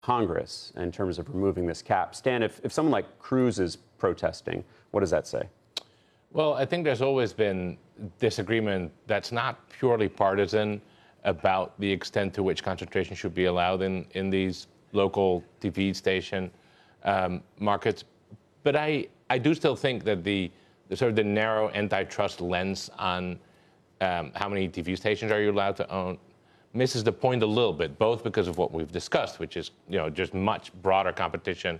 Congress in terms of removing this cap. Stan, if someone like Cruz is protesting, what does that say? Well, I think there's always been disagreement that's not purely partisan about the extent to which concentration should be allowed in these local TV station markets. But I do still think that the sort of the narrow antitrust lens on how many TV stations are you allowed to own misses the point a little bit, both because of what we've discussed, which is just much broader competition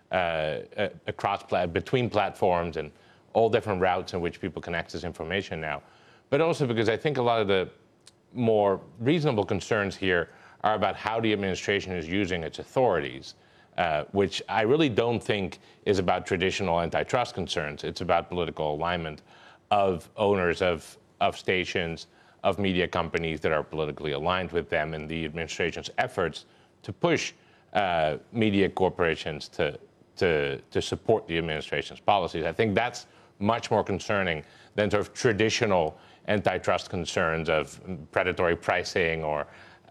between platforms and all different routes in which people can access information now, but also because I think a lot of the more reasonable concerns here are about how the administration is using its authorities, which I really don't think is about traditional antitrust concerns. It's about political alignment of owners of stations, of media companies that are politically aligned with them, and the administration's efforts to push media corporations to support the administration's policies. I think that's much more concerning than sort of traditional antitrust concerns of predatory pricing or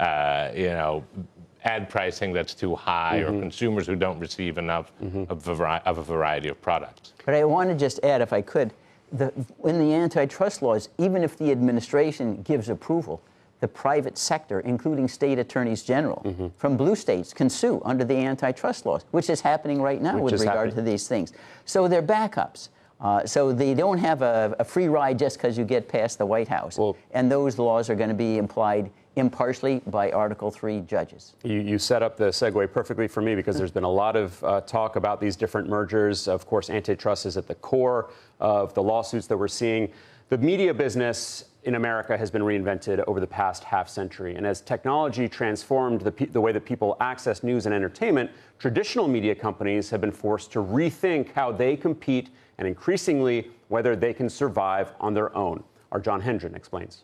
ad pricing that's too high, or consumers who don't receive enough of a variety of products. But I want to just add, if I could, in the antitrust laws, even if the administration gives approval, the private sector, including state attorneys general from blue states, can sue under the antitrust laws, which is happening right now with regard to these things. So they're backups. So they don't have a free ride just because you get past the White House. Well, and those laws are going to be implied impartially by Article 3 judges. You set up the segue perfectly for me, because there's been a lot of talk about these different mergers. Of course, antitrust is at the core of the lawsuits that we're seeing. The media business in America has been reinvented over the past half century. And as technology transformed the way that people access news and entertainment, traditional media companies have been forced to rethink how they compete and increasingly whether they can survive on their own. Our John Hendren explains.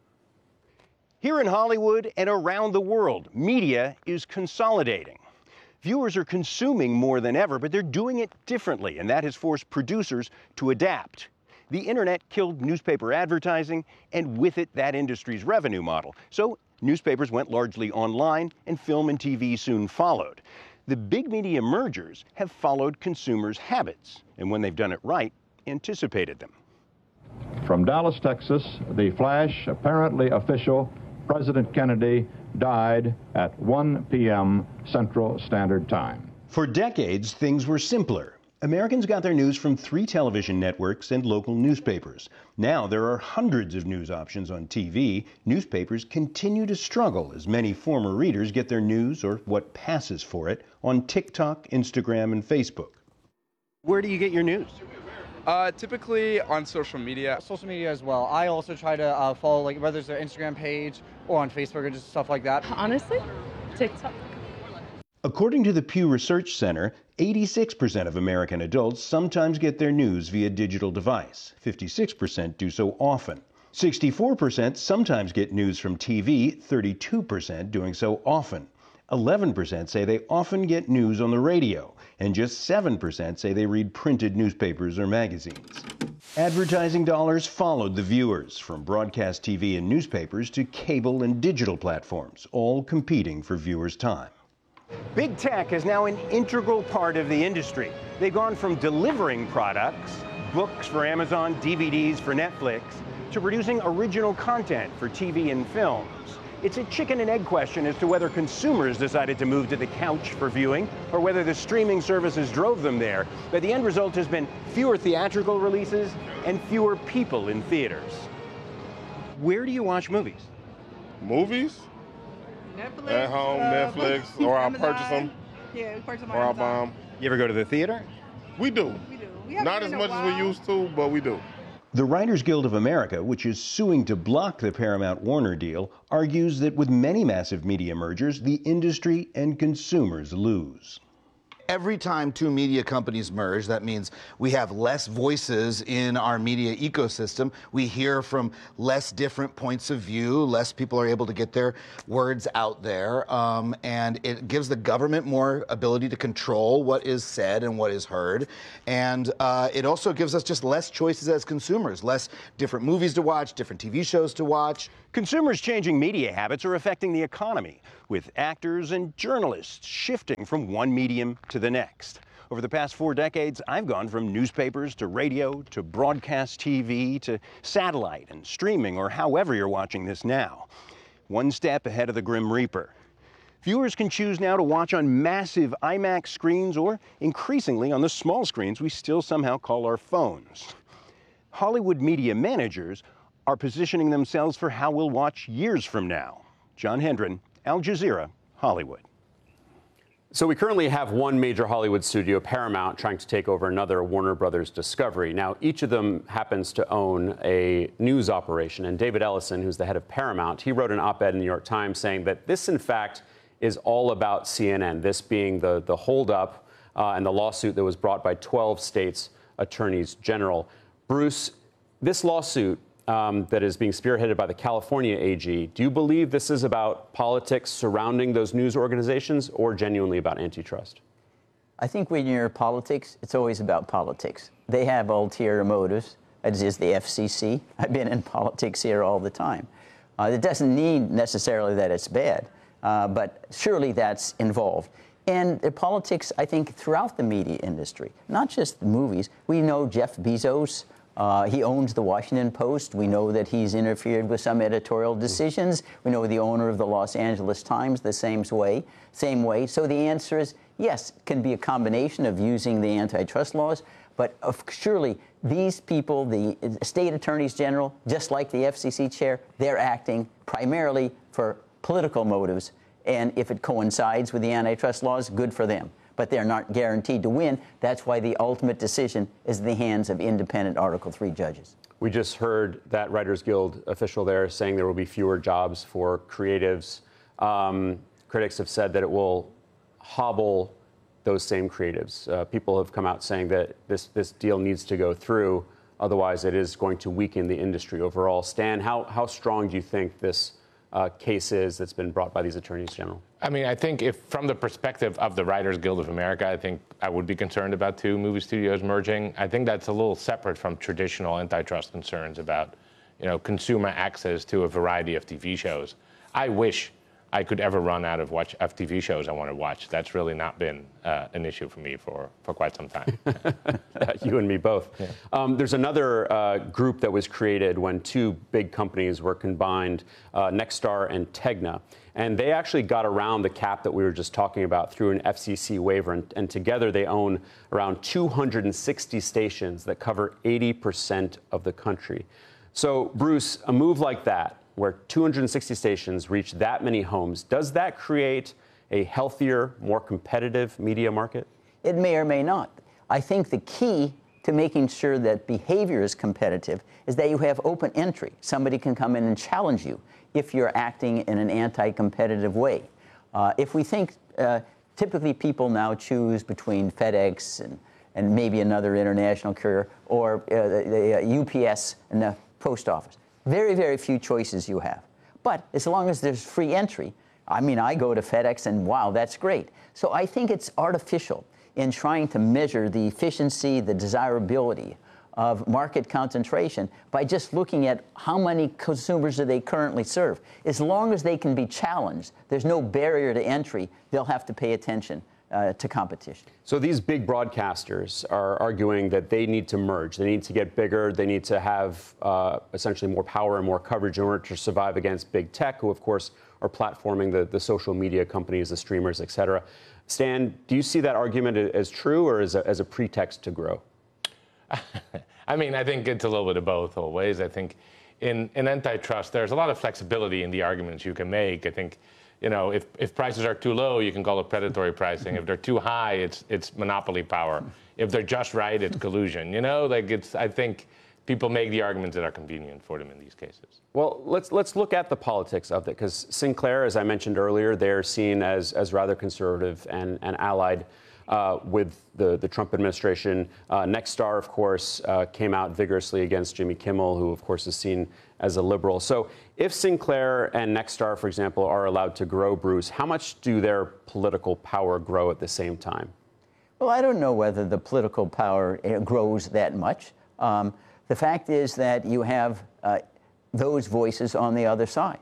Here in Hollywood and around the world, media is consolidating. Viewers are consuming more than ever, but they're doing it differently, and that has forced producers to adapt. The internet killed newspaper advertising, and with it, that industry's revenue model. So newspapers went largely online, and film and TV soon followed. The big media mergers have followed consumers' habits, and when they've done it right, anticipated them. From Dallas, Texas, the flash, apparently official, President Kennedy died at 1 p.m. Central Standard Time. For decades, things were simpler. Americans got their news from 3 television networks and local newspapers. Now there are hundreds of news options on TV. Newspapers continue to struggle as many former readers get their news, or what passes for it, on TikTok, Instagram, and Facebook. Where do you get your news? Typically on social media. Social media as well. I also try to follow, like, whether it's their Instagram page or on Facebook or just stuff like that. Honestly, TikTok. According to the Pew Research Center, 86% of American adults sometimes get their news via digital device. 56% do so often. 64% sometimes get news from TV, 32% doing so often. 11% say they often get news on the radio, and just 7% say they read printed newspapers or magazines. Advertising dollars followed the viewers, from broadcast TV and newspapers to cable and digital platforms, all competing for viewers' time. Big tech is now an integral part of the industry. They've gone from delivering products, books for Amazon, DVDs for Netflix, to producing original content for TV and films. It's a chicken and egg question as to whether consumers decided to move to the couch for viewing or whether the streaming services drove them there. But the end result has been fewer theatrical releases and fewer people in theaters. Where do you watch movies? Movies? Netflix. At home, Netflix, or I'll purchase them. Yeah, we purchase them or I'll buy them. You ever go to the theater? We do. We do. Not as much as we used to, but we do. The Writers Guild of America, which is suing to block the Paramount-Warner deal, argues that with many massive media mergers, the industry and consumers lose. Every time 2 media companies merge, that means we have less voices in our media ecosystem. We hear from less different points of view. Less people are able to get their words out there. And it gives the government more ability to control what is said and what is heard. And it also gives us just less choices as consumers, less different movies to watch, different TV shows to watch. Consumers' changing media habits are affecting the economy, with actors and journalists shifting from one medium to the next. Over the past 4 decades, I've gone from newspapers to radio to broadcast TV to satellite and streaming, or however you're watching this now. One step ahead of the Grim Reaper. Viewers can choose now to watch on massive IMAX screens or increasingly on the small screens we still somehow call our phones. Hollywood media managers are positioning themselves for how we'll watch years from now. John Hendren, Al Jazeera, Hollywood. So we currently have one major Hollywood studio, Paramount, trying to take over another, Warner Brothers Discovery. Now, each of them happens to own a news operation. And David Ellison, who's the head of Paramount, he wrote an op-ed in the New York Times saying that this, in fact, is all about CNN, this being the holdup and the lawsuit that was brought by 12 states' attorneys general. Bruce, this lawsuit that is being spearheaded by the California AG, do you believe this is about politics surrounding those news organizations or genuinely about antitrust? I think when you're politics, it's always about politics. They have ulterior motives, as is the FCC. I've been in politics here all the time. It doesn't mean necessarily that it's bad, but surely that's involved. And the politics, I think, throughout the media industry, not just the movies. We know Jeff Bezos. He owns the Washington Post. We know that he's interfered with some editorial decisions. We know the owner of the Los Angeles Times the same way. So the answer is yes, it can be a combination of using the antitrust laws, but surely these people, the state attorneys general, just like the FCC chair, they're acting primarily for political motives. And if it coincides with the antitrust laws, good for them. But they're not guaranteed to win. That's why the ultimate decision is in the hands of independent Article III judges. We just heard that Writers Guild official there saying there will be fewer jobs for creatives. Critics have said that it will hobble those same creatives. People have come out saying that this deal needs to go through. Otherwise, it is going to weaken the industry overall. Stan, how strong do you think this case is that's been brought by these attorneys general? I mean, I think if from the perspective of the Writers Guild of America, I think I would be concerned about 2 movie studios merging. I think that's a little separate from traditional antitrust concerns about, consumer access to a variety of TV shows. I wish I could ever run out of TV shows I want to watch. That's really not been an issue for me for quite some time. You and me both. Yeah. There's another group that was created when 2 big companies were combined, Nexstar and Tegna. And they actually got around the cap that we were just talking about through an FCC waiver. And together they own around 260 stations that cover 80% of the country. So, Bruce, a move like that, where 260 stations reach that many homes, does that create a healthier, more competitive media market? It may or may not. I think the key to making sure that behavior is competitive is that you have open entry. Somebody can come in and challenge you if you're acting in an anti-competitive way. If we think, typically people now choose between FedEx and maybe another international courier or the UPS and the post office. Very, very few choices you have. But as long as there's free entry, I mean, I go to FedEx and wow, that's great. So I think it's artificial in trying to measure the efficiency, the desirability of market concentration by just looking at how many consumers do they currently serve. As long as they can be challenged, there's no barrier to entry, they'll have to pay attention to competition. So these big broadcasters are arguing that they need to merge. They need to get bigger. They need to have essentially more power and more coverage in order to survive against big tech, who, of course, are platforming the social media companies, the streamers, et cetera. Stan, do you see that argument as true or as a pretext to grow? I mean, I think it's a little bit of both always. I think in antitrust, there's a lot of flexibility in the arguments you can make. I think, if prices are too low, you can call it predatory pricing. If they're too high, it's monopoly power. If they're just right, it's collusion. I think people make the arguments that are convenient for them in these cases. Well, let's look at the politics of it, because Sinclair, as I mentioned earlier, they're seen as rather conservative and allied with the Trump administration. Nexstar, of course, came out vigorously against Jimmy Kimmel, who, of course, is seen as a liberal. So if Sinclair and Nexstar, for example, are allowed to grow, Bruce, how much do their political power grow at the same time? Well, I don't know whether the political power grows that much. The fact is that you have those voices on the other side.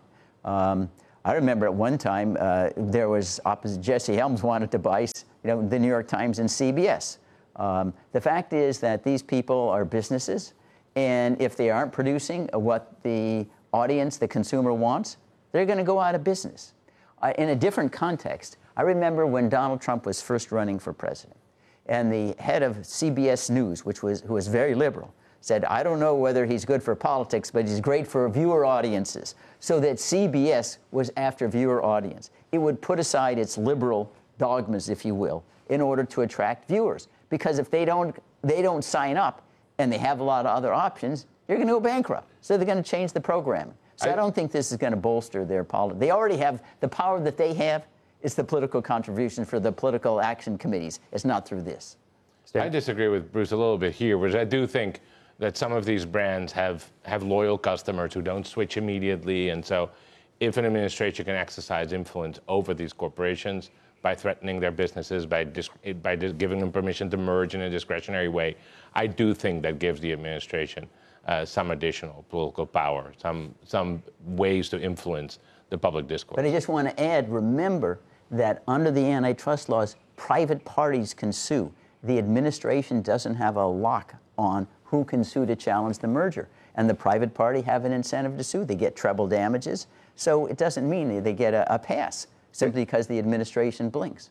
I remember at one time there was Jesse Helms wanted to buy, the New York Times and CBS. The fact is that these people are businesses, and if they aren't producing what the audience, the consumer wants, they're going to go out of business. In a different context, I remember when Donald Trump was first running for president, and the head of CBS News, who was very liberal, said, I don't know whether he's good for politics, but he's great for viewer audiences. So that CBS was after viewer audience. It would put aside its liberal dogmas, if you will, in order to attract viewers. Because if they don't sign up and they have a lot of other options, they're going to go bankrupt. So they're going to change the programming. So I don't think this is going to bolster their politics. They already have the power that they have is the political contribution for the political action committees. It's not through this. I disagree with Bruce a little bit here, which I do think that some of these brands have loyal customers who don't switch immediately. And so if an administration can exercise influence over these corporations by threatening their businesses, by giving them permission to merge in a discretionary way, I do think that gives the administration some additional political power, some ways to influence the public discourse. But I just want to add, remember that under the antitrust laws, private parties can sue. The administration doesn't have a lock on who can sue to challenge the merger. And the private party have an incentive to sue. They get treble damages. So it doesn't mean they get a pass simply because the administration blinks.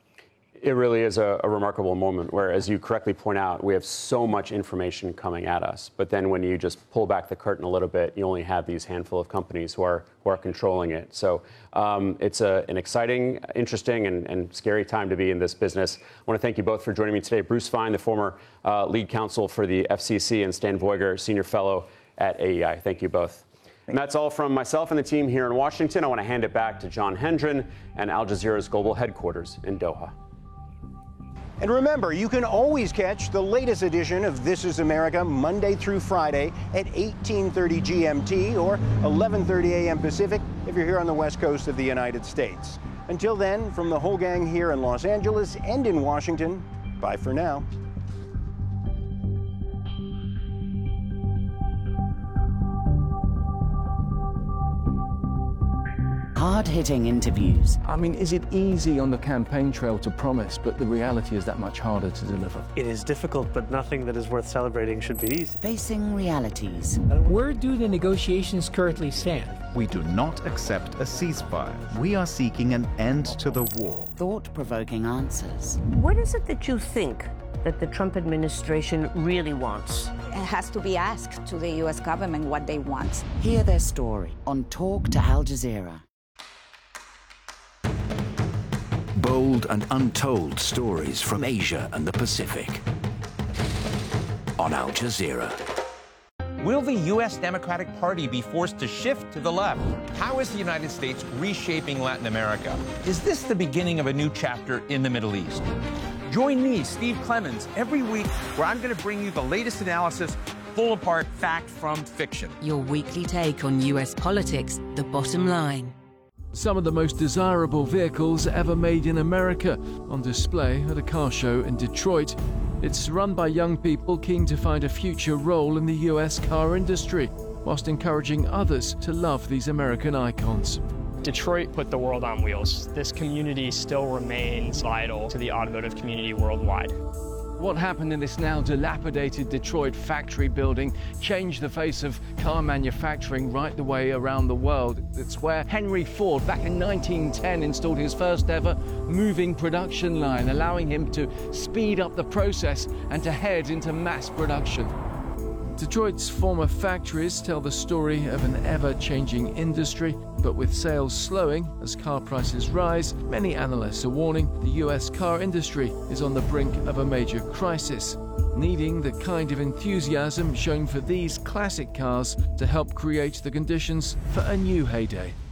It really is a remarkable moment where, as you correctly point out, we have so much information coming at us. But then when you just pull back the curtain a little bit, you only have these handful of companies who are controlling it. So it's an exciting, interesting, and scary time to be in this business. I want to thank you both for joining me today. Bruce Fein, the former lead counsel for the FCC, and Stan Voiger, senior fellow at AEI. Thank you both. And that's all from myself and the team here in Washington. I want to hand it back to John Hendren and Al Jazeera's global headquarters in Doha. And remember, you can always catch the latest edition of This Is America Monday through Friday at 18:30 GMT or 11:30 a.m. Pacific if you're here on the West Coast of the United States. Until then, from the whole gang here in Los Angeles and in Washington, bye for now. Hard-hitting interviews. I mean, is it easy on the campaign trail to promise, but the reality is that much harder to deliver? It is difficult, but nothing that is worth celebrating should be easy. Facing realities. Where do the negotiations currently stand? We do not accept a ceasefire. We are seeking an end to the war. Thought-provoking answers. What is it that you think that the Trump administration really wants? It has to be asked to the U.S. government what they want. Hear their story on Talk to Al Jazeera. Bold and untold stories from Asia and the Pacific on Al Jazeera. Will the U.S. Democratic Party be forced to shift to the left? How is the United States reshaping Latin America? Is this the beginning of a new chapter in the Middle East? Join me, Steve Clemons, every week where I'm going to bring you the latest analysis, pull apart fact from fiction. Your weekly take on U.S. politics, The Bottom Line. Some of the most desirable vehicles ever made in America on display at a car show in Detroit. It's run by young people keen to find a future role in the US car industry, whilst encouraging others to love these American icons. Detroit put the world on wheels. This community still remains vital to the automotive community worldwide. What happened in this now dilapidated Detroit factory building changed the face of car manufacturing right the way around the world. It's where Henry Ford, back in 1910, installed his first ever moving production line, allowing him to speed up the process and to head into mass production. Detroit's former factories tell the story of an ever-changing industry, but with sales slowing as car prices rise, many analysts are warning the US car industry is on the brink of a major crisis, needing the kind of enthusiasm shown for these classic cars to help create the conditions for a new heyday.